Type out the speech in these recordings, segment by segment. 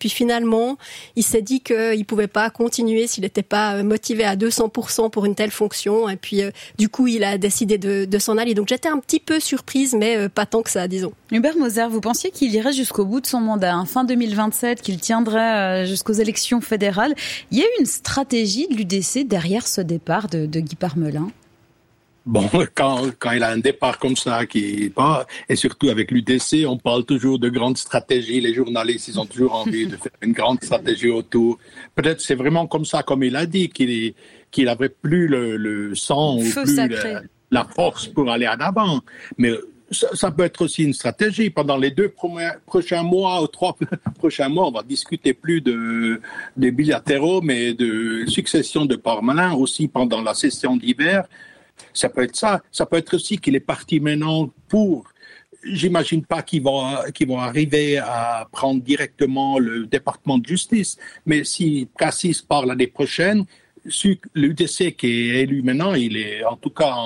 puis finalement, il s'est dit qu'il pouvait pas continuer s'il n'était pas motivé à 200% pour une telle fonction. Et puis, du coup, il a décidé de s'en aller. Donc, j'étais un petit peu surprise, mais pas tant que ça, disons. Hubert Moser, vous pensiez qu'il irait jusqu'au bout de son mandat, fin 2027, qu'il tiendrait jusqu'aux élections fédérales. Il y a eu une stratégie de l'UDC derrière ce départ de Guy Parmelin? Bon, quand il a un départ comme ça qui part, et surtout avec l'UDC, on parle toujours de grandes stratégies. Les journalistes, ils ont toujours envie de faire une grande stratégie autour. Peut-être c'est vraiment comme ça, comme il a dit, qu'il avait plus le sang ou plus la force pour aller en avant. Mais ça peut être aussi une stratégie. Pendant les 2 prochains mois ou 3 prochains mois, on va discuter plus de bilatéraux, mais de succession de Parmelin aussi pendant la session d'hiver. Ça peut être ça. Ça peut être aussi qu'il est parti maintenant pour... J'imagine pas qu'ils vont arriver à prendre directement le département de justice, mais si Cassis part l'année prochaine, l'UDC qui est élu maintenant, il est en tout cas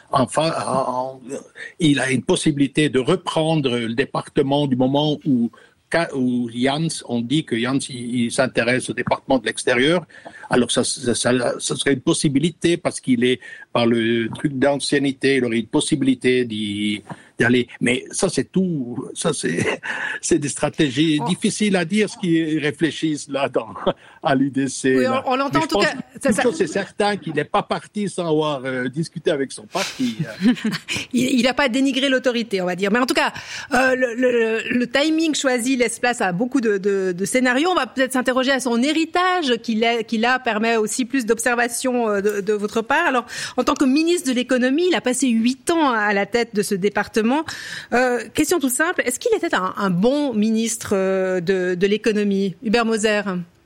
il a une possibilité de reprendre le département du moment où Jans, on dit que Jans il s'intéresse au département de l'extérieur. Alors ça serait une possibilité parce qu'il est par le truc d'ancienneté, il aurait une possibilité d'y aller. Mais ça c'est tout. Ça c'est des stratégies difficiles à dire ce qu'ils réfléchissent là à l'UDC. Oui, on l'entend en tout cas. C'est certain qu'il n'est pas parti sans avoir discuté avec son parti. Il n'a pas dénigré l'autorité, on va dire. Mais en tout cas, le timing choisi laisse place à beaucoup de scénarios. On va peut-être s'interroger à son héritage qu'il a permet aussi plus d'observation de votre part. Alors, en tant que ministre de l'économie, il a passé 8 ans à la tête de ce département. Question toute simple, est-ce qu'il était un bon ministre de l'économie, Hubert Moser?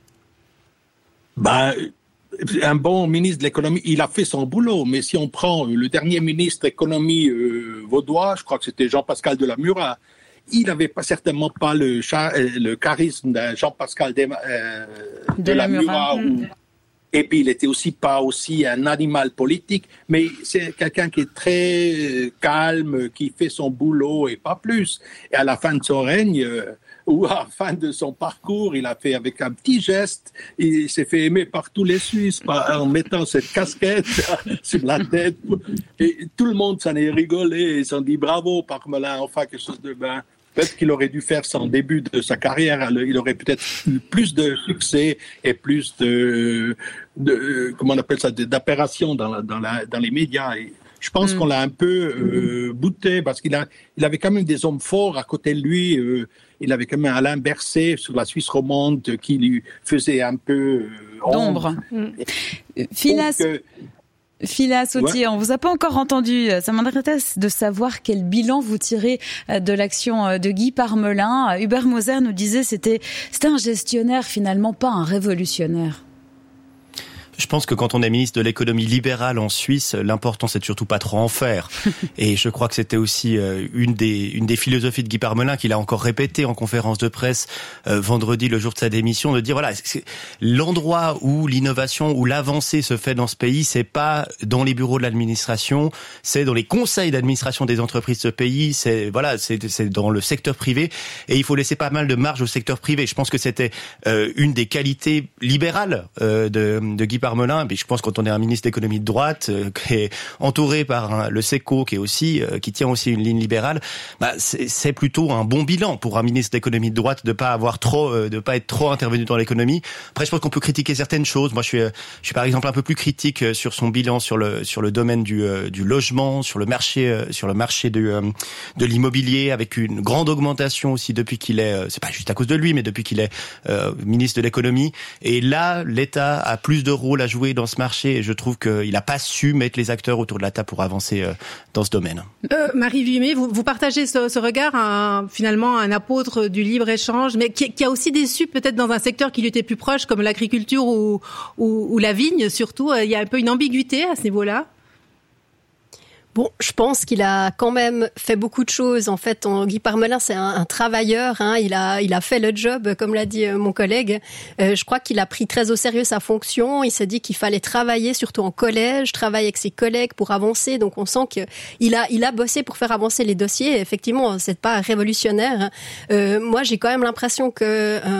Un bon ministre de l'économie, il a fait son boulot, mais si on prend le dernier ministre économie vaudois, je crois que c'était Jean-Pascal Delamura, il n'avait certainement pas le charisme d'un Jean-Pascal Delamura. Et puis, il était pas aussi un animal politique, mais c'est quelqu'un qui est très calme, qui fait son boulot et pas plus. Et à la fin de son règne, ou à la fin de son parcours, il a fait avec un petit geste, il s'est fait aimer par tous les Suisses en mettant cette casquette sur la tête. Et tout le monde s'en est rigolé, ils s'en dit bravo Parmelin, enfin quelque chose de bien. Peut-être qu'il aurait dû faire ça en début de sa carrière. Il aurait peut-être eu plus de succès et plus de comment on appelle ça, d'apparition dans les médias. Et je pense qu'on l'a un peu bouté parce qu'il avait quand même des hommes forts à côté de lui. Il avait quand même Alain Berset sur la Suisse romande qui lui faisait un peu d'ombre. Phila Sautier, on vous a pas encore entendu. Ça m'intéresse de savoir quel bilan vous tirez de l'action de Guy Parmelin. Hubert Moser nous disait c'était un gestionnaire finalement, pas un révolutionnaire. Je pense que quand on est ministre de l'économie libérale en Suisse, l'important c'est de surtout pas trop en faire. Et je crois que c'était aussi une des philosophies de Guy Parmelin qu'il a encore répété en conférence de presse vendredi, le jour de sa démission, de dire voilà, l'endroit où l'innovation, où l'avancée se fait dans ce pays, c'est pas dans les bureaux de l'administration, c'est dans les conseils d'administration des entreprises de ce pays, c'est dans le secteur privé, et il faut laisser pas mal de marge au secteur privé. Je pense que c'était une des qualités libérales de Guy Parmelin. Mais je pense que quand on est un ministre d'économie de droite qui est entouré par le SECO qui tient aussi une ligne libérale, c'est plutôt un bon bilan pour un ministre d'économie de droite de pas être trop intervenu dans l'économie. Après, je pense qu'on peut critiquer certaines choses. Moi, je suis par exemple un peu plus critique sur son bilan sur le domaine du logement, sur le marché de l'immobilier, avec une grande augmentation aussi depuis qu'il est, c'est pas juste à cause de lui, mais depuis qu'il est ministre de l'économie. Et là, l'État a plus de rôle à jouer dans ce marché, et je trouve qu'il n'a pas su mettre les acteurs autour de la table pour avancer dans ce domaine. Marie Vuillet, vous partagez ce regard, finalement un apôtre du libre-échange, mais qui a aussi déçu peut-être dans un secteur qui lui était plus proche, comme l'agriculture ou la vigne surtout. Il y a un peu une ambiguïté à ce niveau-là. Bon, je pense qu'il a quand même fait beaucoup de choses. En fait, Guy Parmelin, c'est un travailleur. Il a fait le job, comme l'a dit mon collègue. Je crois qu'il a pris très au sérieux sa fonction. Il s'est dit qu'il fallait travailler, surtout en collège, travailler avec ses collègues pour avancer. Donc, on sent qu'il a bossé pour faire avancer les dossiers. Effectivement, c'est pas révolutionnaire. Moi, j'ai quand même l'impression que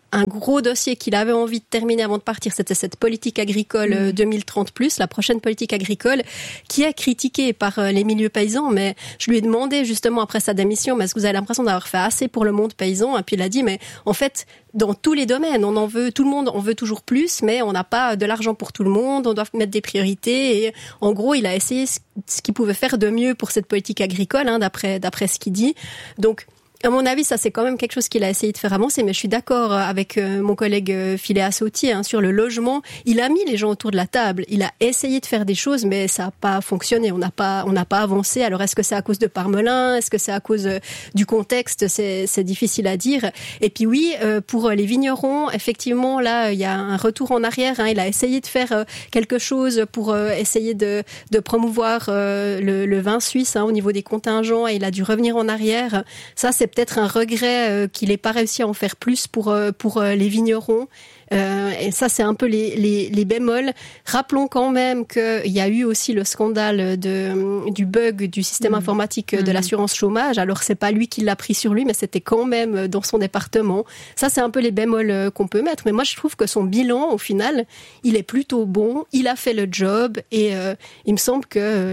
un gros dossier qu'il avait envie de terminer avant de partir, c'était cette politique agricole 2030+, la prochaine politique agricole, qui est critiquée par les milieux paysans. Mais je lui ai demandé justement après sa démission, mais est-ce que vous avez l'impression d'avoir fait assez pour le monde paysan? Et puis il a dit, mais en fait, dans tous les domaines, tout le monde en veut toujours plus, mais on n'a pas de l'argent pour tout le monde, on doit mettre des priorités. Et en gros, il a essayé ce qu'il pouvait faire de mieux pour cette politique agricole, d'après ce qu'il dit. Donc, à mon avis, ça c'est quand même quelque chose qu'il a essayé de faire avancer, mais je suis d'accord avec mon collègue Philéas Sautier sur le logement. Il a mis les gens autour de la table, il a essayé de faire des choses, mais ça n'a pas fonctionné. On n'a pas avancé. Alors est-ce que c'est à cause de Parmelin? Est-ce que c'est à cause du contexte? C'est difficile à dire. Et puis oui, pour les vignerons, effectivement, là il y a un retour en arrière. Il a essayé de faire quelque chose pour essayer de promouvoir le vin suisse au niveau des contingents, et il a dû revenir en arrière. Ça, c'est peut-être un regret qu'il n'ait pas réussi à en faire plus pour les vignerons. Et ça, c'est un peu les bémols. Rappelons quand même qu'il y a eu aussi le scandale du bug du système informatique de l'assurance chômage. Alors, c'est pas lui qui l'a pris sur lui, mais c'était quand même dans son département. Ça, c'est un peu les bémols qu'on peut mettre. Mais moi, je trouve que son bilan, au final, il est plutôt bon. Il a fait le job, et il me semble que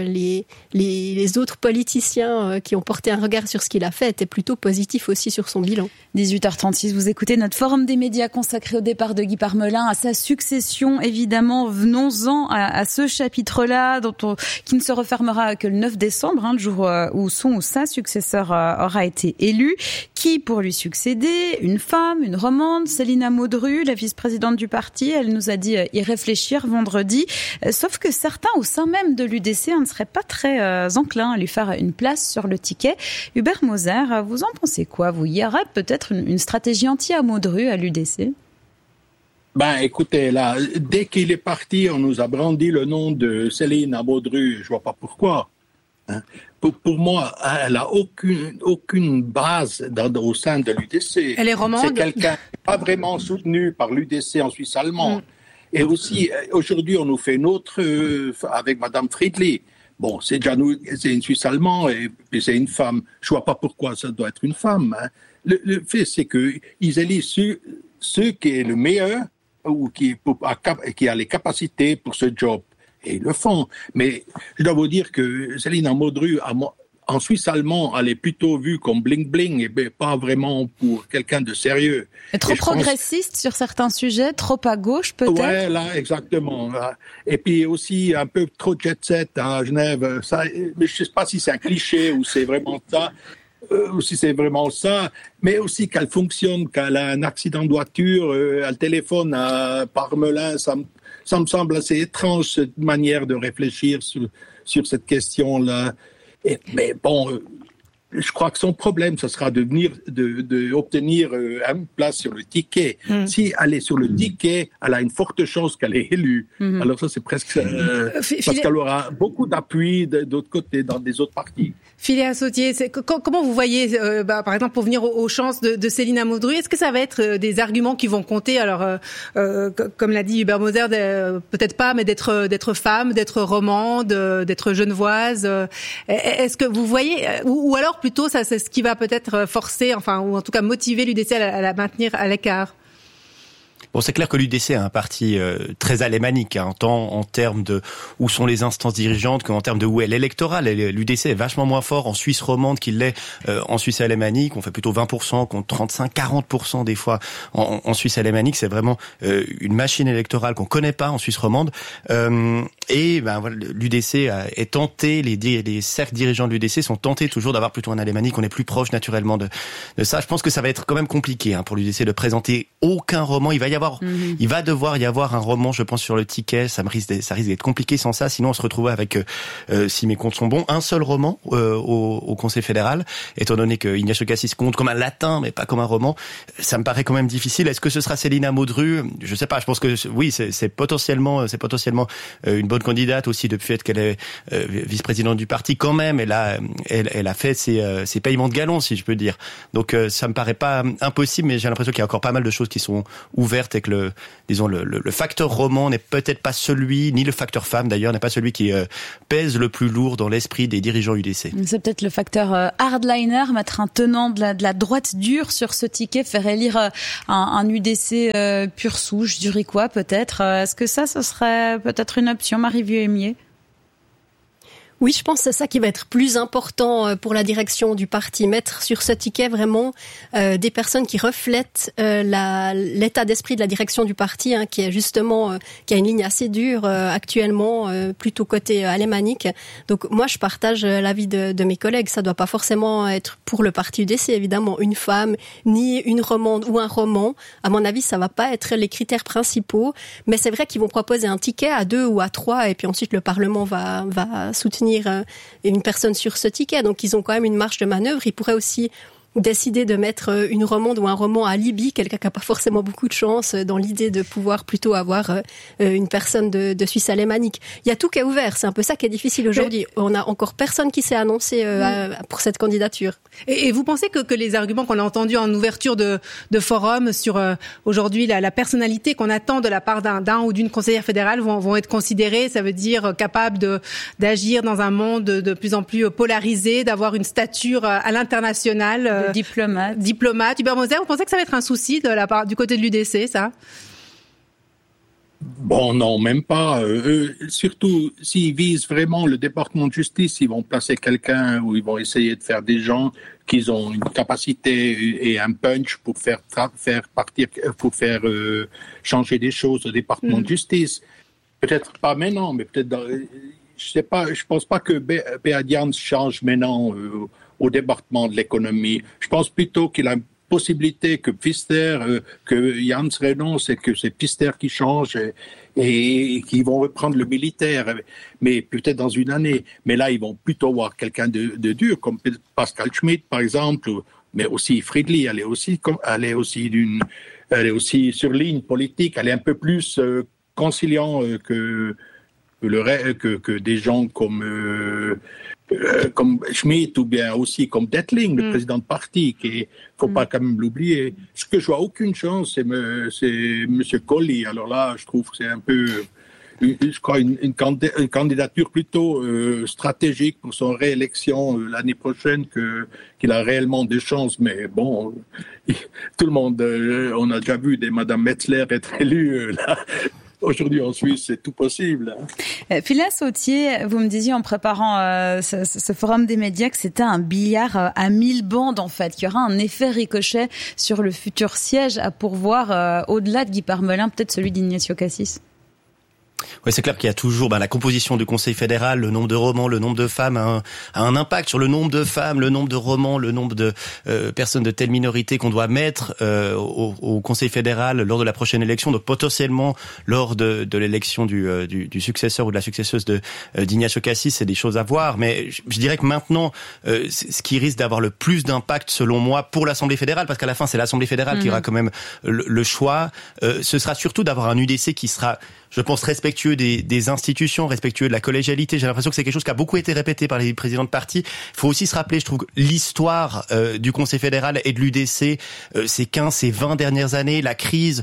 les autres politiciens qui ont porté un regard sur ce qu'il a fait étaient plutôt positifs aussi sur son bilan. 18h36, vous écoutez notre forum des médias consacré au départ de Guy Parmelin, à sa succession, évidemment. Venons-en à ce chapitre-là, qui ne se refermera que le 9 décembre, le jour où son ou sa successeur aura été élu. Qui pour lui succéder? Une femme, une romande, Céline Amodru, la vice-présidente du parti. Elle nous a dit y réfléchir vendredi. Sauf que certains au sein même de l'UDC ne seraient pas très enclins à lui faire une place sur le ticket. Hubert Moser, vous en pensez quoi? Vous, y aurait peut-être une stratégie anti-Amodru à l'UDC? Écoutez, là, dès qu'il est parti, on nous a brandi le nom de Céline Amodru. Je vois pas pourquoi. Pour moi, elle n'a aucune base au sein de l'UDC. Elle est romande. C'est quelqu'un qui n'est pas vraiment soutenu par l'UDC en Suisse allemande. Et aussi, aujourd'hui, on nous fait une autre avec Madame Friedli. Bon, c'est une Suisse allemande et puis c'est une femme. Je vois pas pourquoi ça doit être une femme. Le fait, c'est qu'ils élisent ceux qui est le meilleur ou qui a les capacités pour ce job. Et ils le font. Mais je dois vous dire que Céline Amodru, en Suisse allemand, elle est plutôt vue comme bling-bling et pas vraiment pour quelqu'un de sérieux. Et trop progressiste sur certains sujets, trop à gauche peut-être? Ouais, là, exactement. Et puis aussi un peu trop jet-set à Genève. Ça, mais je ne sais pas si c'est un cliché ou c'est vraiment ça. Si c'est vraiment ça, mais aussi qu'elle fonctionne, qu'elle a un accident de voiture, elle téléphone à Parmelin, ça me semble assez étrange cette manière de réfléchir sur cette question-là. Mais bon, je crois que son problème, ce sera d'obtenir une place sur le ticket. Si elle est sur le ticket, elle a une forte chance qu'elle est élue. Alors ça, c'est presque parce qu'elle aura beaucoup d'appui d'autre côté dans des autres partis. Philéas Sautier, comment vous voyez, par exemple, pour venir aux chances de Céline Amodru, est-ce que ça va être des arguments qui vont compter? Alors, comme l'a dit Hubert Moser, peut-être pas, mais d'être femme, d'être romande, d'être genevoise. Est-ce que vous voyez, ou alors plutôt, ça, c'est ce qui va peut-être forcer, ou en tout cas motiver l'UDC à la maintenir à l'écart? Bon, c'est clair que l'UDC a un parti très alémanique, tant en termes de où sont les instances dirigeantes qu'en termes de où est l'électoral. L'UDC est vachement moins fort en Suisse romande qu'il l'est en Suisse alémanique. On fait plutôt 20% contre 35-40% des fois en Suisse alémanique. C'est vraiment une machine électorale qu'on connaît pas en Suisse romande. L'UDC est tenté, les cercles dirigeants de l'UDC sont tentés toujours d'avoir plutôt un alémanique. On est plus proche naturellement de ça. Je pense que ça va être quand même compliqué pour l'UDC de présenter aucun roman. Il va devoir y avoir un roman, je pense, sur le ticket. Ça risque d'être compliqué sans ça. Sinon, on se retrouve avec, si mes comptes sont bons, un seul roman au Conseil fédéral. Étant donné que Ignacio Cassis compte comme un latin, mais pas comme un roman, ça me paraît quand même difficile. Est-ce que ce sera Céline Amodru? Je sais pas. Je pense que oui, c'est potentiellement une bonne candidate aussi depuis le fait qu'elle est vice-présidente du parti. Quand même, elle a fait ses paiements de galons, si je peux dire. Donc, ça me paraît pas impossible, mais j'ai l'impression qu'il y a encore pas mal de choses qui sont ouvertes ouverte et que le facteur roman n'est peut-être pas celui, ni le facteur femme d'ailleurs, n'est pas celui qui pèse le plus lourd dans l'esprit des dirigeants UDC. C'est peut-être le facteur hardliner, mettre un tenant de la droite dure sur ce ticket, faire élire un UDC pur souche, zurichois peut-être. Est-ce que ça, ce serait peut-être une option, Marie Vieux-Aimier ? Oui, je pense que c'est ça qui va être plus important pour la direction du parti. Mettre sur ce ticket vraiment des personnes qui reflètent l'état d'esprit de la direction du parti, qui est justement qui a une ligne assez dure actuellement, plutôt côté alémanique. Donc moi, je partage l'avis de mes collègues. Ça doit pas forcément être pour le parti UDC, évidemment, une femme, ni une romande ou un roman. À mon avis, ça va pas être les critères principaux. Mais c'est vrai qu'ils vont proposer un ticket à 2 ou à 3, et puis ensuite le Parlement va soutenir une personne sur ce ticket. Donc ils ont quand même une marge de manœuvre. Ils pourraient aussi décider de mettre une romande ou un roman à Libye, quelqu'un qui n'a pas forcément beaucoup de chance, dans l'idée de pouvoir plutôt avoir une personne de Suisse alémanique. Il y a tout qui est ouvert, c'est un peu ça qui est difficile aujourd'hui. On n'a encore personne qui s'est annoncé pour cette candidature. Et vous pensez que les arguments qu'on a entendus en ouverture de forum sur aujourd'hui la personnalité qu'on attend de la part d'un ou d'une conseillère fédérale vont être considérés, ça veut dire capable d'agir dans un monde de plus en plus polarisé, d'avoir une stature à l'international, diplomate. Hubert Moser, vous pensez que ça va être un souci de la part du côté de l'UDC, ça? Bon, non, même pas. Surtout, s'ils visent vraiment le département de justice, ils vont placer quelqu'un où ils vont essayer de faire des gens qui ont une capacité et un punch pour faire changer des choses au département de justice. Peut-être pas maintenant, mais peut-être je sais pas. Je pense pas que Beat Jans change maintenant au département de l'économie. Je pense plutôt qu'il a une possibilité que Pfister, que Jans renonce et que c'est Pfister qui change et qui vont reprendre le militaire, mais peut-être dans une année. Mais là, ils vont plutôt voir quelqu'un de dur, comme Pascal Schmidt, par exemple, mais aussi Friedli. Elle est aussi sur ligne politique. Elle est un peu plus conciliant que des gens comme Schmidt ou bien aussi comme Dettling, le président de parti, qui faut pas quand même l'oublier. Ce que je vois aucune chance, c'est Monsieur Colli. Alors là, je trouve que c'est un peu, je crois, une candidature plutôt stratégique pour son réélection l'année prochaine qu'il a réellement des chances. Mais bon, tout le monde, on a déjà vu des Madame Metzler être élue là. Aujourd'hui en Suisse, c'est tout possible. Phila Sautier, vous me disiez en préparant ce forum des médias que c'était un billard à 1000 bandes en fait, qu'il y aura un effet ricochet sur le futur siège à pourvoir au-delà de Guy Parmelin, peut-être celui d'Ignacio Cassis. Oui, c'est clair qu'il y a toujours la composition du Conseil fédéral, le nombre de romans, le nombre de femmes a un impact sur le nombre de femmes, le nombre de romans, le nombre de personnes de telle minorité qu'on doit mettre au Conseil fédéral lors de la prochaine élection. Donc potentiellement lors de l'élection du successeur ou de la successeuse d'Ignacio Cassis, c'est des choses à voir. Mais je dirais que maintenant, ce qui risque d'avoir le plus d'impact selon moi pour l'Assemblée fédérale, parce qu'à la fin c'est l'Assemblée fédérale qui aura quand même le choix, ce sera surtout d'avoir un UDC qui sera, je pense, respectueux des institutions, respectueux de la collégialité. J'ai l'impression que c'est quelque chose qui a beaucoup été répété par les présidents de parti. Il faut aussi se rappeler, je trouve, l'histoire du Conseil fédéral et de l'UDC ces 15, ces 20 dernières années, la crise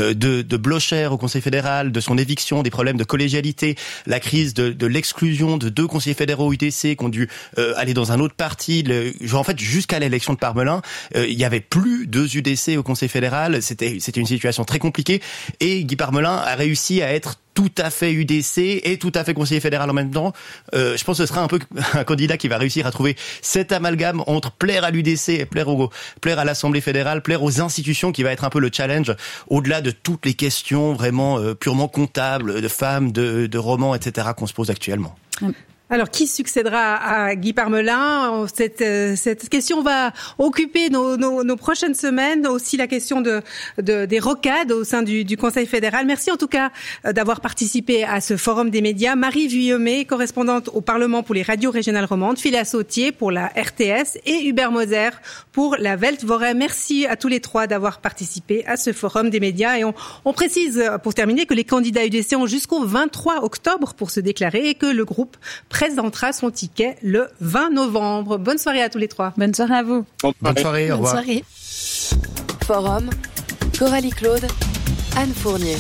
de Blocher au Conseil fédéral, de son éviction, des problèmes de collégialité, la crise de l'exclusion de 2 conseillers fédéraux UDC qui ont dû aller dans un autre parti. En fait, jusqu'à l'élection de Parmelin, il y avait plus 2 UDC au Conseil fédéral. C'était une situation très compliquée et Guy Parmelin a réussi à être tout à fait UDC et tout à fait conseiller fédéral en même temps. Je pense que ce sera un peu un candidat qui va réussir à trouver cet amalgame entre plaire à l'UDC et plaire à l'Assemblée fédérale, plaire aux institutions, qui va être un peu le challenge au-delà de toutes les questions vraiment purement comptables de femmes, de romans, etc. qu'on se pose actuellement. Alors, qui succédera à Guy Parmelin? Cette question va occuper nos prochaines semaines. Aussi la question des rocades au sein du Conseil fédéral. Merci en tout cas d'avoir participé à ce forum des médias. Marie Vuillemé, correspondante au Parlement pour les radios régionales romandes, Phila Sautier pour la RTS et Hubert Moser pour la Weltwoche. Merci à tous les 3 d'avoir participé à ce forum des médias. Et on précise, pour terminer, que les candidats UDC ont jusqu'au 23 octobre pour se déclarer et que le groupe présentera son ticket le 20 novembre. Bonne soirée à tous les 3. Bonne soirée à vous. Bonne soirée, au revoir. Bonne soirée. Forum, Coralie Claude, Anne Fournier.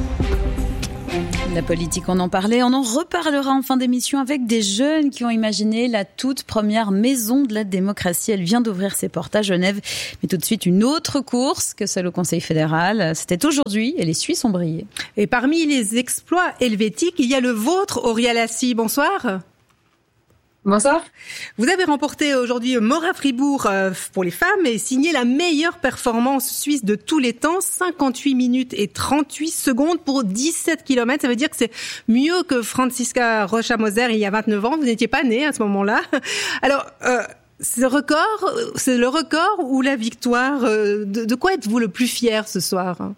La politique, on en parlait, on en reparlera en fin d'émission avec des jeunes qui ont imaginé la toute première maison de la démocratie. Elle vient d'ouvrir ses portes à Genève. Mais tout de suite, une autre course que celle au Conseil fédéral. C'était aujourd'hui et les Suisses ont brillé. Et parmi les exploits helvétiques, il y a le vôtre, Aurial Hassi. Bonsoir. Bonsoir. Vous avez remporté aujourd'hui Mora Fribourg pour les femmes et signé la meilleure performance suisse de tous les temps, 58 minutes et 38 secondes pour 17 km. Ça veut dire que c'est mieux que Franziska Rocha-Moser il y a 29 ans. Vous n'étiez pas née à ce moment-là. Alors, c'est le record ou la victoire? De quoi êtes-vous le plus fier ce soir?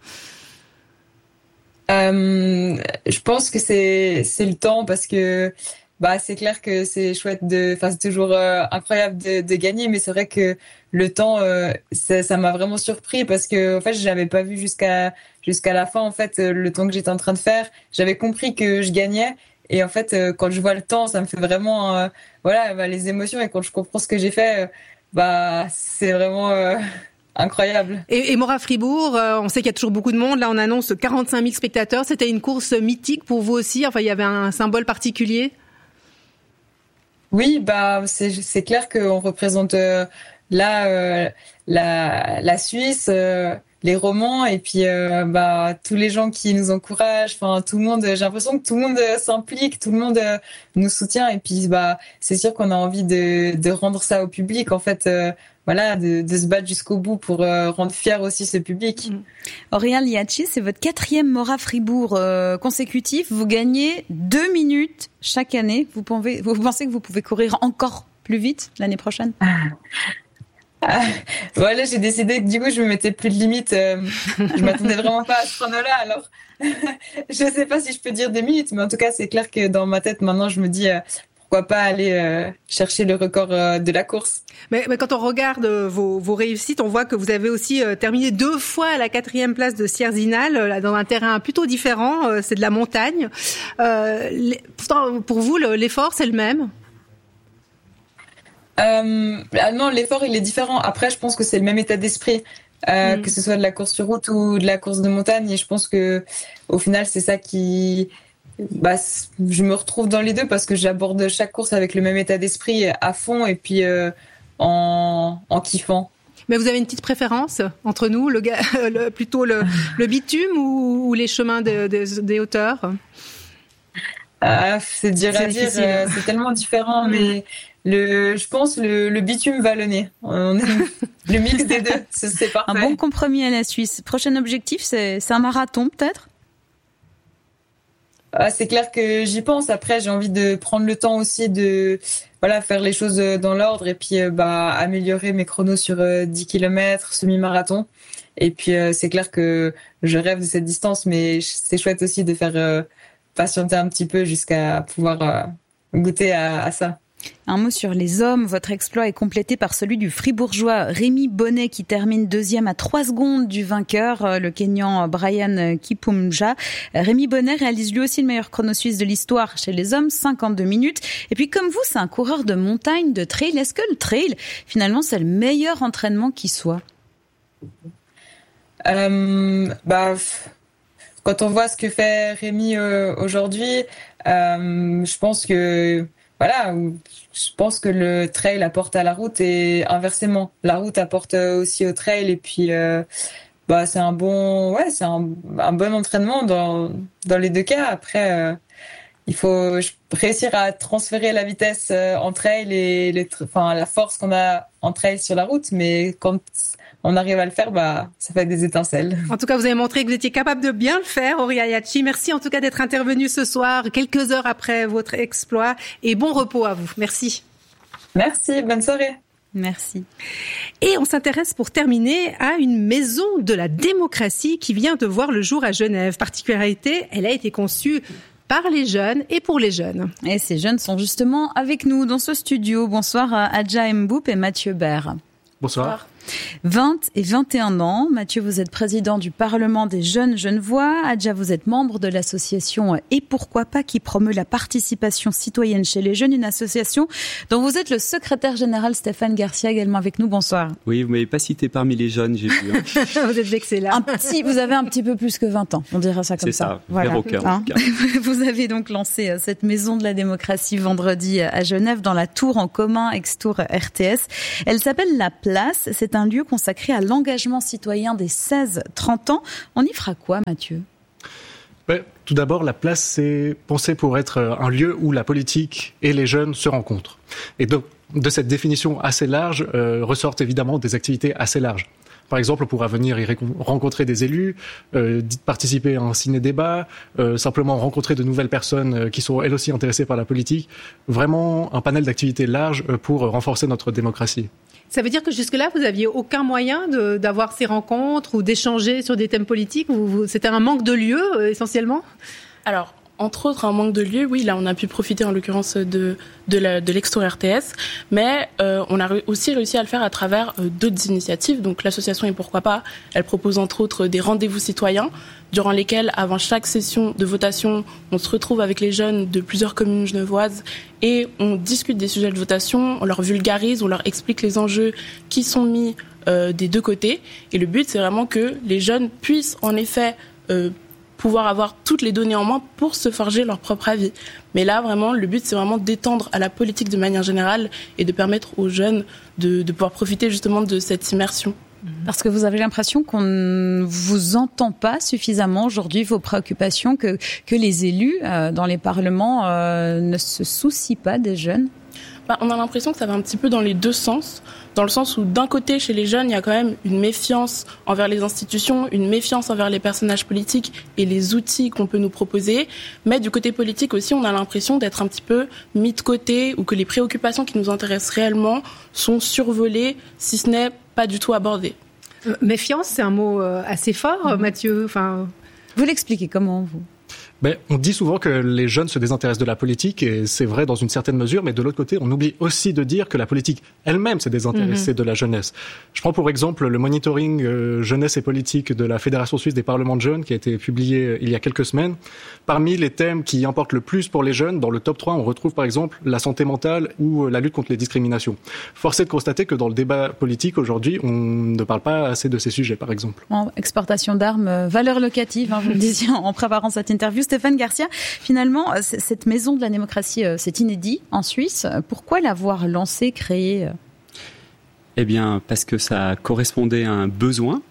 Je pense que c'est le temps parce que c'est clair que c'est chouette c'est toujours incroyable de gagner, mais c'est vrai que le temps, ça m'a vraiment surpris parce que, en fait, je n'avais pas vu jusqu'à la fin, en fait, le temps que j'étais en train de faire. J'avais compris que je gagnais. Et en fait, quand je vois le temps, ça me fait vraiment, les émotions. Et quand je comprends ce que j'ai fait, c'est vraiment, incroyable. Et Mora Fribourg, on sait qu'il y a toujours beaucoup de monde. Là, on annonce 45 000 spectateurs. C'était une course mythique pour vous aussi. Enfin, il y avait un symbole particulier. Oui, c'est clair qu'on représente la Suisse, les romans et puis tous les gens qui nous encouragent. Enfin, tout le monde. J'ai l'impression que tout le monde s'implique, tout le monde nous soutient et puis c'est sûr qu'on a envie de rendre ça au public. En fait, de se battre jusqu'au bout pour rendre fier aussi ce public. Aurial Hassi, c'est votre 4e Mora Fribourg consécutif. Vous gagnez 2 minutes chaque année. Vous pensez que vous pouvez courir encore plus vite l'année prochaine? Voilà, j'ai décidé que du coup je me mettais plus de limites. Je m'attendais vraiment pas à ce chrono-là. Alors, je sais pas si je peux dire des minutes, mais en tout cas c'est clair que dans ma tête maintenant je me dis pourquoi pas aller chercher le record de la course. Mais quand on regarde vos réussites, on voit que vous avez aussi terminé 2 fois à la 4e place de Sierzinal, dans un terrain plutôt différent. C'est de la montagne. Pourtant, pour vous, l'effort c'est le même? Non, l'effort il est différent. Après, je pense que c'est le même état d'esprit, que ce soit de la course sur route ou de la course de montagne. Et je pense que au final, c'est ça qui, je me retrouve dans les deux parce que j'aborde chaque course avec le même état d'esprit à fond et puis en kiffant. Mais vous avez une petite préférence entre nous, plutôt le bitume ou les chemins des hauteurs? C'est dur à dire, c'est tellement différent, mais je pense le bitume vallonné. Le mix des deux, c'est parfait. Un bon compromis à la Suisse. Prochain objectif, c'est un marathon peut-être? C'est clair que j'y pense. Après, j'ai envie de prendre le temps aussi de faire les choses dans l'ordre et puis améliorer mes chronos sur 10 km, semi-marathon. Et puis c'est clair que je rêve de cette distance, mais c'est chouette aussi de faire patienter un petit peu jusqu'à pouvoir goûter à ça. Un mot sur les hommes. Votre exploit est complété par celui du fribourgeois Rémi Bonnet qui termine 2e à 3 secondes du vainqueur, le Kényan Brian Kipumja. Rémi Bonnet réalise lui aussi le meilleur chrono suisse de l'histoire chez les hommes, 52 minutes. Et puis comme vous, c'est un coureur de montagne, de trail. Est-ce que le trail, finalement, c'est le meilleur entraînement qui soit? Quand on voit ce que fait Rémi aujourd'hui, je pense que le trail apporte à la route et inversement. La route apporte aussi au trail et puis c'est un bon entraînement dans les deux cas. Après, il faut réussir à transférer la vitesse en trail et la force qu'on a en trail sur la route, mais quand on arrive à le faire, ça fait des étincelles. En tout cas, vous avez montré que vous étiez capable de bien le faire, Aurial Hassi. Merci en tout cas d'être intervenu ce soir, quelques heures après votre exploit, et bon repos à vous. Merci. Merci, bonne soirée. Merci. Et on s'intéresse pour terminer à une maison de la démocratie qui vient de voir le jour à Genève. Particularité, elle a été conçue par les jeunes et pour les jeunes. Et ces jeunes sont justement avec nous dans ce studio. Bonsoir à Adja Mboup et Mathieu Baird. Bonsoir. 20 et 21 ans. Mathieu, vous êtes président du Parlement des jeunes Genevois. Adja, vous êtes membre de l'association Et pourquoi pas, qui promeut la participation citoyenne chez les jeunes, une association dont vous êtes le secrétaire général. Stéphane Garcia également avec nous. Bonsoir. Oui, vous m'avez pas cité parmi les jeunes, j'ai vu. Vous êtes vexé là. Vous avez un petit peu plus que 20 ans, on dirait ça comme ça. C'est ça, voilà. Vers au cœur. En tout cas. Vous avez donc lancé cette maison de la démocratie vendredi à Genève, dans la tour en commun ex-tour RTS. Elle s'appelle La Place. C'est un lieu consacré à l'engagement citoyen des 16-30 ans. On y fera quoi, Mathieu ? Tout d'abord, La Place, c'est pensé pour être un lieu où la politique et les jeunes se rencontrent. Et donc, de cette définition assez large, ressortent évidemment des activités assez larges. Par exemple, on pourra venir y rencontrer des élus, participer à un ciné-débat, simplement rencontrer de nouvelles personnes qui sont elles aussi intéressées par la politique. Vraiment un panel d'activités larges pour renforcer notre démocratie. Ça veut dire que jusque-là, vous n'aviez aucun moyen d'avoir ces rencontres ou d'échanger sur des thèmes politiques? C'était un manque de lieux, essentiellement? Alors, entre autres, un manque de lieux, oui, là, on a pu profiter en l'occurrence de l'ex-tour RTS, mais on a aussi réussi à le faire à travers d'autres initiatives. Donc l'association Et pourquoi pas, elle propose entre autres des rendez-vous citoyens, durant lesquels, avant chaque session de votation, on se retrouve avec les jeunes de plusieurs communes genevoises et on discute des sujets de votation, on leur vulgarise, on leur explique les enjeux qui sont mis des deux côtés. Et le but, c'est vraiment que les jeunes puissent en effet pouvoir avoir toutes les données en main pour se forger leur propre avis. Mais là, vraiment, le but, c'est vraiment d'étendre à la politique de manière générale et de permettre aux jeunes de pouvoir profiter justement de cette immersion. Parce que vous avez l'impression qu'on ne vous entend pas suffisamment aujourd'hui, vos préoccupations, que les élus dans les parlements ne se soucient pas des jeunes? On a l'impression que ça va un petit peu dans les deux sens, dans le sens où d'un côté, chez les jeunes, il y a quand même une méfiance envers les institutions, une méfiance envers les personnages politiques et les outils qu'on peut nous proposer. Mais du côté politique aussi, on a l'impression d'être un petit peu mis de côté ou que les préoccupations qui nous intéressent réellement sont survolées, si ce n'est pas du tout abordées. Méfiance, c'est un mot assez fort, Mathieu. Vous l'expliquez comment, vous ? On dit souvent que les jeunes se désintéressent de la politique, et c'est vrai dans une certaine mesure, mais de l'autre côté, on oublie aussi de dire que la politique elle-même s'est désintéressée de la jeunesse. Je prends pour exemple le monitoring jeunesse et politique de la Fédération suisse des parlements de jeunes qui a été publié il y a quelques semaines. Parmi les thèmes qui importent le plus pour les jeunes, dans le top 3, on retrouve par exemple la santé mentale ou la lutte contre les discriminations. Force est de constater que dans le débat politique aujourd'hui, on ne parle pas assez de ces sujets, par exemple. Exportation d'armes, valeur locative, vous le disiez en préparant cette interview. Stéphane Garcia, finalement, cette maison de la démocratie, c'est inédit en Suisse. Pourquoi l'avoir lancée, créée ? Eh bien, parce que ça correspondait à un besoin.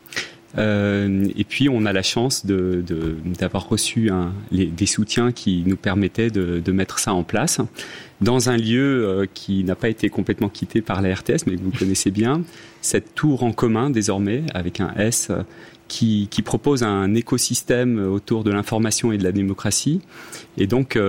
Et puis, on a la chance d'avoir reçu des soutiens qui nous permettaient de mettre ça en place dans un lieu qui n'a pas été complètement quitté par la RTS, mais que vous connaissez bien, cette tour en commun désormais, avec un S, qui propose un écosystème autour de l'information et de la démocratie. Et donc,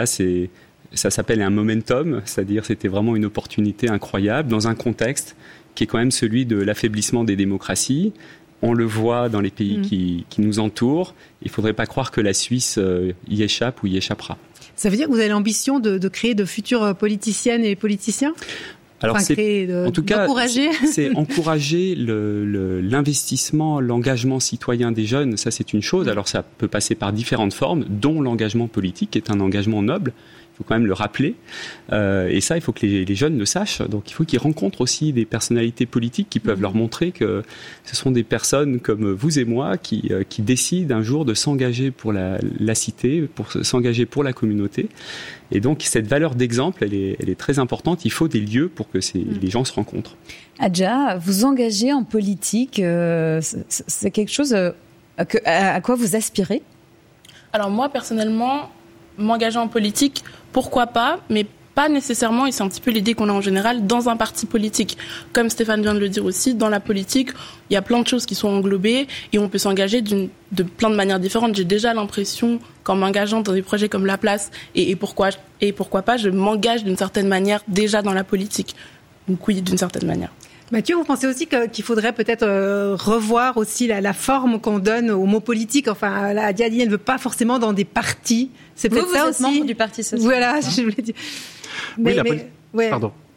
ça s'appelle un momentum, c'est-à-dire c'était vraiment une opportunité incroyable dans un contexte qui est quand même celui de l'affaiblissement des démocraties. On le voit dans les pays qui nous entourent. Il ne faudrait pas croire que la Suisse y échappe ou y échappera. Ça veut dire que vous avez l'ambition de créer de futures politiciennes et politiciens ? Alors en tout cas, c'est encourager l'investissement, l'engagement citoyen des jeunes. Ça, c'est une chose. Alors, ça peut passer par différentes formes, dont l'engagement politique, qui est un engagement noble. Il faut quand même le rappeler. Et ça, il faut que les jeunes le sachent. Donc, il faut qu'ils rencontrent aussi des personnalités politiques qui peuvent leur montrer que ce sont des personnes comme vous et moi qui décident un jour de s'engager pour la cité, pour s'engager pour la communauté. Et donc, cette valeur d'exemple, elle est très importante. Il faut des lieux pour que les gens se rencontrent. Adja, vous engagez en politique, c'est quelque chose à quoi vous aspirez ? Alors moi, personnellement, m'engager en politique, pourquoi pas, mais pas nécessairement, et c'est un petit peu l'idée qu'on a en général, dans un parti politique. Comme Stéphane vient de le dire aussi, dans la politique, il y a plein de choses qui sont englobées et on peut s'engager de plein de manières différentes. J'ai déjà l'impression qu'en m'engageant dans des projets comme La Place et pourquoi pas, je m'engage d'une certaine manière déjà dans la politique. Donc oui, d'une certaine manière. Mathieu, vous pensez aussi qu'il faudrait peut-être revoir aussi la forme qu'on donne aux mots politiques. Enfin, la Diadine ne veut pas forcément dans des partis. C'est peut-être ça aussi. Vous êtes membre du Parti social. Voilà, je voulais dire. Pardon.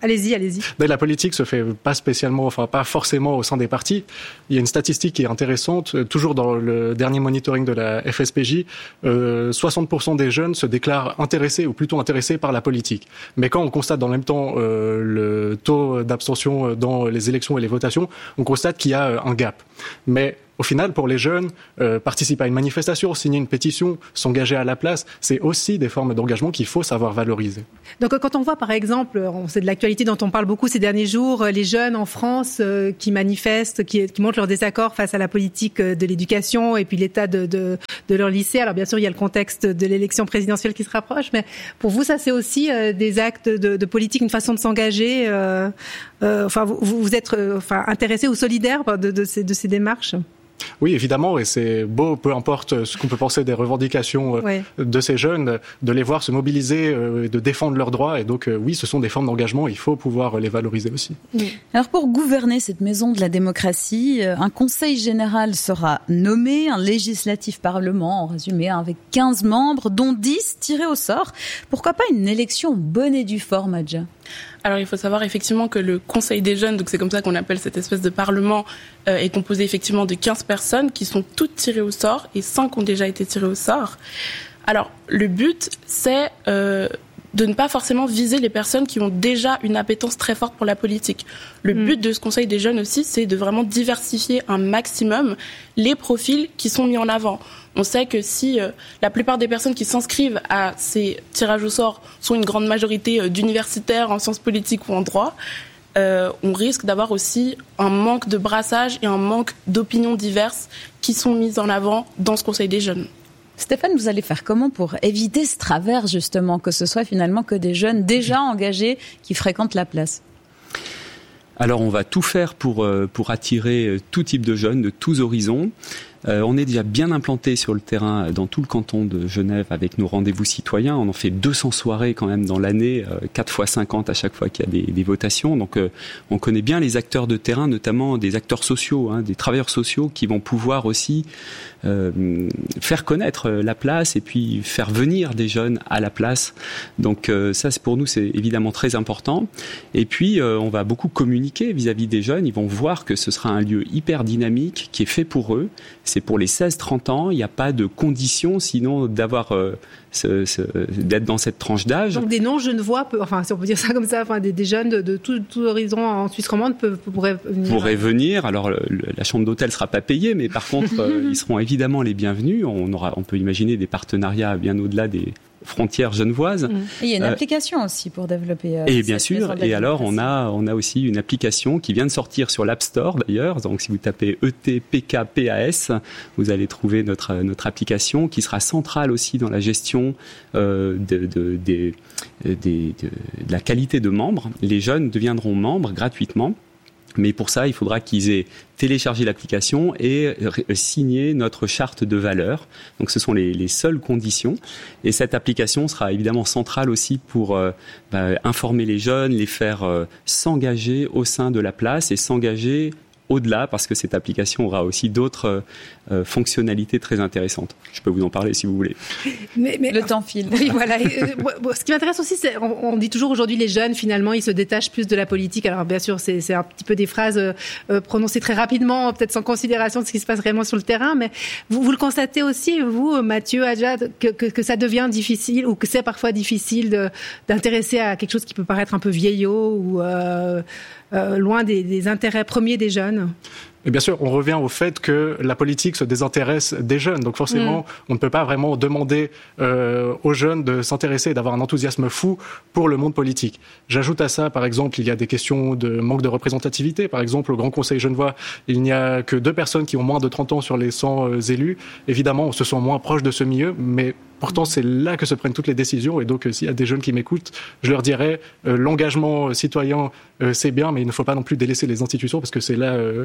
Allez-y. La politique se fait pas spécialement, pas forcément au sein des partis. Il y a une statistique qui est intéressante. Toujours dans le dernier monitoring de la FSPJ, 60% des jeunes se déclarent intéressés ou plutôt intéressés par la politique. Mais quand on constate dans le même temps le taux d'abstention dans les élections et les votations, on constate qu'il y a un gap. Mais au final, pour les jeunes, participer à une manifestation, signer une pétition, s'engager à la place, c'est aussi des formes d'engagement qu'il faut savoir valoriser. Donc quand on voit par exemple, c'est de l'actualité dont on parle beaucoup ces derniers jours, les jeunes en France qui manifestent, qui montrent leur désaccord face à la politique de l'éducation et puis l'état de leur lycée. Alors bien sûr, il y a le contexte de l'élection présidentielle qui se rapproche, mais pour vous, ça c'est aussi des actes de politique, une façon de s'engager. Vous êtes intéressé ou solidaire de ces démarches? Oui, évidemment, et c'est beau, peu importe ce qu'on peut penser des revendications de ces jeunes, de les voir se mobiliser, de défendre leurs droits. Et donc, oui, ce sont des formes d'engagement, il faut pouvoir les valoriser aussi. Oui. Alors, pour gouverner cette maison de la démocratie, un conseil général sera nommé, un législatif parlement, en résumé, avec 15 membres, dont 10 tirés au sort. Pourquoi pas une élection bonne et due forme, Adja? Alors, il faut savoir effectivement que le Conseil des jeunes, donc c'est comme ça qu'on appelle cette espèce de parlement, est composé effectivement de 15 personnes qui sont toutes tirées au sort et 5 ont déjà été tirées au sort. Alors, le but, c'est de ne pas forcément viser les personnes qui ont déjà une appétence très forte pour la politique. Le but de ce Conseil des jeunes aussi, c'est de vraiment diversifier un maximum les profils qui sont mis en avant. On sait que si la plupart des personnes qui s'inscrivent à ces tirages au sort sont une grande majorité d'universitaires en sciences politiques ou en droit, on risque d'avoir aussi un manque de brassage et un manque d'opinions diverses qui sont mises en avant dans ce Conseil des jeunes. Stéphane, vous allez faire comment pour éviter ce travers, justement, que ce soit finalement que des jeunes déjà engagés qui fréquentent la place ? Alors, on va tout faire pour attirer tout type de jeunes, de tous horizons. On est déjà bien implanté sur le terrain dans tout le canton de Genève avec nos rendez-vous citoyens. On en fait 200 soirées quand même dans l'année, 4 fois 50 à chaque fois qu'il y a des votations. Donc on connaît bien les acteurs de terrain, notamment des acteurs sociaux, des travailleurs sociaux qui vont pouvoir aussi faire connaître la place et puis faire venir des jeunes à la place. Donc ça, pour nous, c'est évidemment très important. Et puis on va beaucoup communiquer vis-à-vis des jeunes. Ils vont voir que ce sera un lieu hyper dynamique qui est fait pour eux. C'est pour les 16-30 ans, il n'y a pas de condition sinon d'avoir d'être dans cette tranche d'âge. Donc des non-genevois, si on peut dire ça comme ça, des jeunes de tout horizon en Suisse romande pourraient venir. Alors la chambre d'hôtel ne sera pas payée, mais par contre ils seront évidemment les bienvenus. On peut imaginer des partenariats bien au-delà des frontières genevoises. Et il y a une application aussi pour développer. Et bien sûr. Et alors on a aussi une application qui vient de sortir sur l'App Store d'ailleurs. Donc si vous tapez ETPKPAS, vous allez trouver notre application qui sera centrale aussi dans la gestion de la qualité de membres. Les jeunes deviendront membres gratuitement. Mais pour ça, il faudra qu'ils aient téléchargé l'application et signé notre charte de valeurs. Donc ce sont les seules conditions. Et cette application sera évidemment centrale aussi pour informer les jeunes, les faire s'engager au sein de la place et s'engager au-delà, parce que cette application aura aussi d'autres fonctionnalités très intéressantes. Je peux vous en parler si vous voulez. Mais le temps file. Oui, voilà. Ce qui m'intéresse aussi, c'est on dit toujours aujourd'hui les jeunes, finalement, ils se détachent plus de la politique. Alors bien sûr, c'est un petit peu des phrases prononcées très rapidement, peut-être sans considération de ce qui se passe réellement sur le terrain. Mais vous le constatez aussi, vous, Mathieu, Adja, que ça devient difficile ou que c'est parfois difficile d'intéresser à quelque chose qui peut paraître un peu vieillot ou loin des intérêts premiers des jeunes. Et bien sûr, on revient au fait que la politique se désintéresse des jeunes. Donc forcément, on ne peut pas vraiment demander aux jeunes de s'intéresser et d'avoir un enthousiasme fou pour le monde politique. J'ajoute à ça, par exemple, il y a des questions de manque de représentativité. Par exemple, au Grand Conseil genevois, il n'y a que 2 personnes qui ont moins de 30 ans sur les 100 élus. Évidemment, on se sent moins proche de ce milieu, mais pourtant, c'est là que se prennent toutes les décisions. Et donc, s'il y a des jeunes qui m'écoutent, je leur dirais, l'engagement citoyen, c'est bien, mais il ne faut pas non plus délaisser les institutions parce que c'est là où est le cœur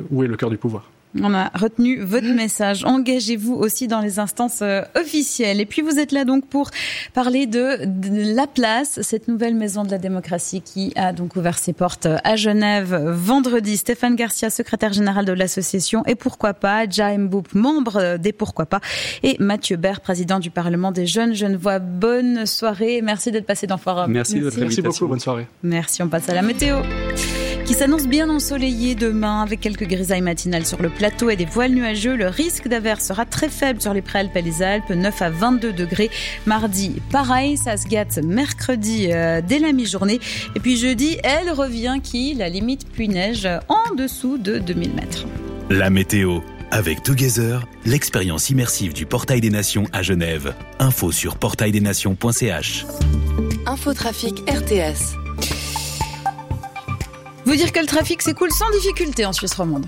cœur du pouvoir. On a retenu votre message. Engagez-vous aussi dans les instances officielles. Et puis vous êtes là donc pour parler de La Place, cette nouvelle maison de la démocratie qui a donc ouvert ses portes à Genève vendredi. Stéphane Garcia, secrétaire général de l'association Et Pourquoi Pas, Dja Mboup, membre des Pourquoi Pas, et Mathieu Bert, président du Parlement des Jeunes Genevois. Bonne soirée. Merci d'être passé dans Forum. Merci de votre invitation. Merci beaucoup. Bonne soirée. Merci. On passe à la météo, qui s'annonce bien ensoleillé demain avec quelques grisailles matinales sur le plateau et des voiles nuageux. Le risque d'averse sera très faible sur les Préalpes et les Alpes, 9 à 22 degrés. Mardi, pareil, ça se gâte mercredi dès la mi-journée. Et puis jeudi, elle revient la limite pluie-neige en dessous de 2000 mètres. La météo. Avec Together, l'expérience immersive du Portail des Nations à Genève. Info sur portaildesnations.ch. Infotrafic RTS. Vous dire que le trafic s'écoule sans difficulté en Suisse romande.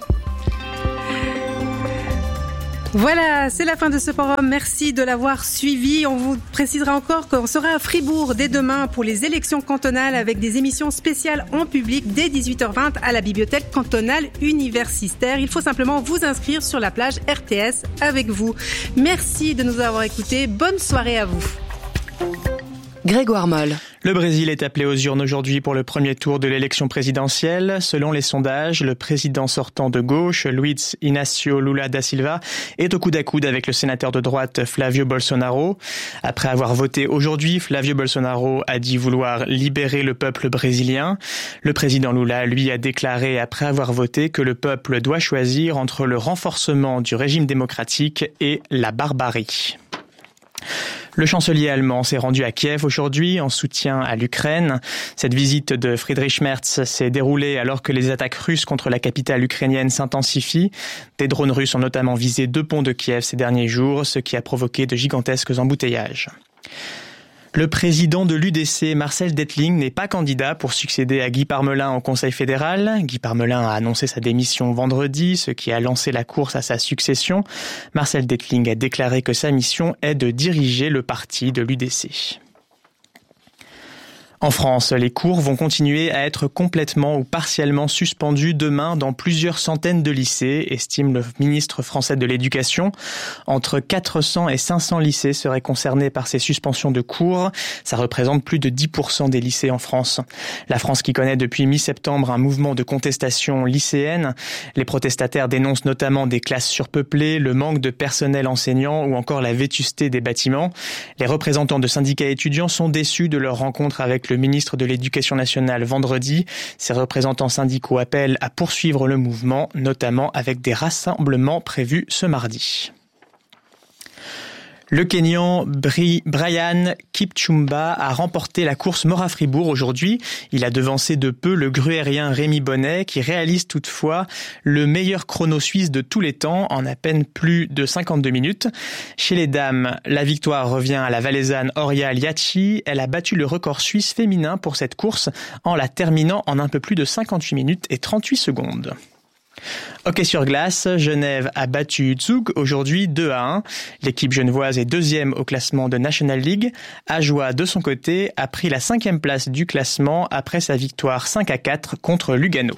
Voilà, c'est la fin de ce forum. Merci de l'avoir suivi. On vous précisera encore qu'on sera à Fribourg dès demain pour les élections cantonales avec des émissions spéciales en public dès 18h20 à la bibliothèque cantonale universitaire. Il faut simplement vous inscrire sur la plage RTS avec vous. Merci de nous avoir écoutés. Bonne soirée à vous. Grégoire Moll. Le Brésil est appelé aux urnes aujourd'hui pour le premier tour de l'élection présidentielle. Selon les sondages, le président sortant de gauche, Luiz Inácio Lula da Silva, est au coude à coude avec le sénateur de droite Flávio Bolsonaro. Après avoir voté aujourd'hui, Flávio Bolsonaro a dit vouloir libérer le peuple brésilien. Le président Lula, lui, a déclaré après avoir voté que le peuple doit choisir entre le renforcement du régime démocratique et la barbarie. Le chancelier allemand s'est rendu à Kiev aujourd'hui en soutien à l'Ukraine. Cette visite de Friedrich Merz s'est déroulée alors que les attaques russes contre la capitale ukrainienne s'intensifient. Des drones russes ont notamment visé 2 ponts de Kiev ces derniers jours, ce qui a provoqué de gigantesques embouteillages. Le président de l'UDC, Marcel Dettling, n'est pas candidat pour succéder à Guy Parmelin au Conseil fédéral. Guy Parmelin a annoncé sa démission vendredi, ce qui a lancé la course à sa succession. Marcel Dettling a déclaré que sa mission est de diriger le parti de l'UDC. En France, les cours vont continuer à être complètement ou partiellement suspendus demain dans plusieurs centaines de lycées, estime le ministre français de l'Éducation. Entre 400 et 500 lycées seraient concernés par ces suspensions de cours. Ça représente plus de 10% des lycées en France. La France qui connaît depuis mi-septembre un mouvement de contestation lycéenne. Les protestataires dénoncent notamment des classes surpeuplées, le manque de personnel enseignant ou encore la vétusté des bâtiments. Les représentants de syndicats étudiants sont déçus de leur rencontre avec le ministre de l'Éducation nationale vendredi. Ces représentants syndicaux appellent à poursuivre le mouvement, notamment avec des rassemblements prévus ce mardi. Le Kényan Brian Kipchumba a remporté la course Mora-Fribourg aujourd'hui. Il a devancé de peu le gruérien Rémi Bonnet qui réalise toutefois le meilleur chrono suisse de tous les temps en à peine plus de 52 minutes. Chez les dames, la victoire revient à la Valaisanne Horia Liachi. Elle a battu le record suisse féminin pour cette course en la terminant en un peu plus de 58 minutes et 38 secondes. Hockey sur glace, Genève a battu Zug aujourd'hui 2-1. L'équipe genevoise est deuxième au classement de National League. Ajoie, de son côté, a pris la 5e place du classement après sa victoire 5-4 contre Lugano.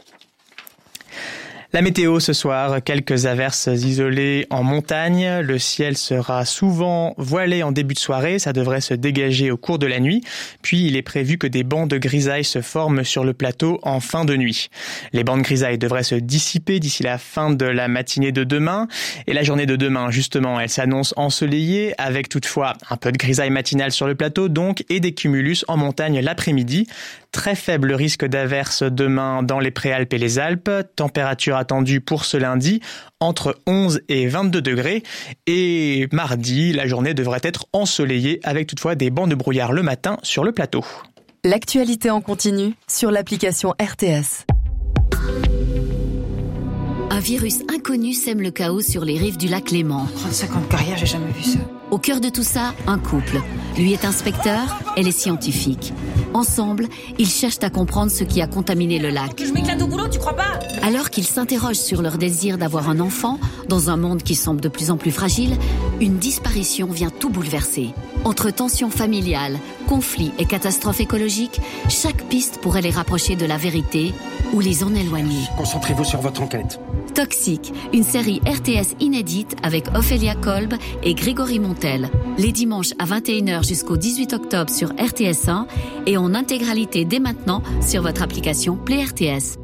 La météo ce soir, quelques averses isolées en montagne. Le ciel sera souvent voilé en début de soirée, ça devrait se dégager au cours de la nuit. Puis il est prévu que des bancs de grisaille se forment sur le plateau en fin de nuit. Les bancs de grisaille devraient se dissiper d'ici la fin de la matinée de demain. Et la journée de demain, justement, elle s'annonce ensoleillée, avec toutefois un peu de grisaille matinale sur le plateau donc, et des cumulus en montagne l'après-midi. Très faible risque d'averse demain dans les Préalpes et les Alpes. Température attendue pour ce lundi entre 11 et 22 degrés. Et mardi, la journée devrait être ensoleillée avec toutefois des bancs de brouillard le matin sur le plateau. L'actualité en continu sur l'application RTS. Un virus inconnu sème le chaos sur les rives du lac Léman. 35 ans de carrière, j'ai jamais vu ça. Au cœur de tout ça, un couple. Lui est inspecteur, elle est scientifique. Ensemble, ils cherchent à comprendre ce qui a contaminé le lac. Je m'éclate au boulot, tu crois pas? Alors qu'ils s'interrogent sur leur désir d'avoir un enfant, dans un monde qui semble de plus en plus fragile, une disparition vient tout bouleverser. Entre tensions familiales, conflits et catastrophes écologiques, chaque piste pourrait les rapprocher de la vérité ou les en éloigner. Concentrez-vous sur votre enquête. Toxique, une série RTS inédite avec Ophélia Kolb et Grégory Montel. Les dimanches à 21h jusqu'au 18 octobre sur RTS1 et en intégralité dès maintenant sur votre application Play RTS.